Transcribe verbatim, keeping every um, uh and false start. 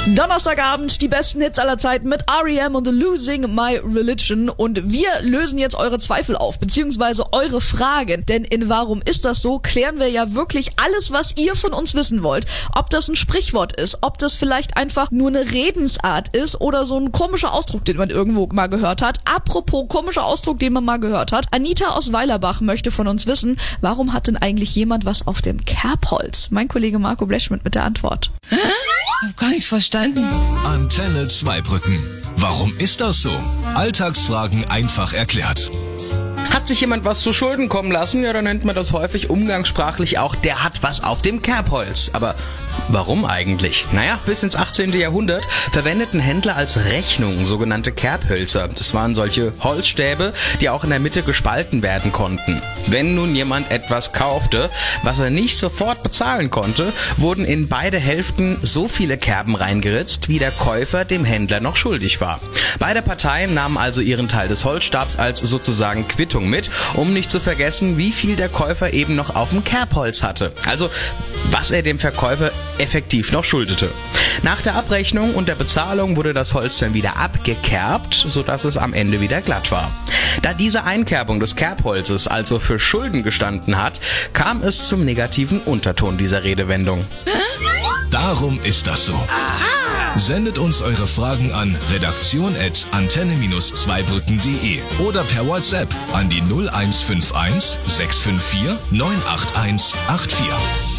Donnerstagabend, die besten Hits aller Zeiten mit R E M und Losing My Religion. Und wir lösen jetzt eure Zweifel auf, beziehungsweise eure Fragen. Denn in Warum ist das so, klären wir ja wirklich alles, was ihr von uns wissen wollt. Ob das ein Sprichwort ist, ob das vielleicht einfach nur eine Redensart ist oder so ein komischer Ausdruck, den man irgendwo mal gehört hat. Apropos komischer Ausdruck, den man mal gehört hat. Anita aus Weilerbach möchte von uns wissen, warum hat denn eigentlich jemand was auf dem Kerbholz? Mein Kollege Marco Bleschmidt mit der Antwort. Hä? Ich hab gar nichts verstanden. Antenne Zweibrücken. Warum ist das so? Alltagsfragen einfach erklärt. Hat sich jemand was zu Schulden kommen lassen? Ja, dann nennt man das häufig umgangssprachlich auch, der hat was auf dem Kerbholz. Aber warum eigentlich? Naja, bis ins achtzehnten Jahrhundert verwendeten Händler als Rechnung sogenannte Kerbhölzer. Das waren solche Holzstäbe, die auch in der Mitte gespalten werden konnten. Wenn nun jemand etwas kaufte, was er nicht sofort bezahlen konnte, wurden in beide Hälften so viele Kerben reingeritzt, wie der Käufer dem Händler noch schuldig war. Beide Parteien nahmen also ihren Teil des Holzstabs als sozusagen Quittung mit, um nicht zu vergessen, wie viel der Käufer eben noch auf dem Kerbholz hatte. Also, was er dem Verkäufer effektiv noch schuldete. Nach der Abrechnung und der Bezahlung wurde das Holz dann wieder abgekerbt, sodass es am Ende wieder glatt war. Da diese Einkerbung des Kerbholzes also für Schulden gestanden hat, kam es zum negativen Unterton dieser Redewendung. Darum ist das so. Sendet uns eure Fragen an redaktion at antenne zweibrücken punkt de oder per WhatsApp an die null eins fünf eins sechs fünf vier neun acht eins acht vier.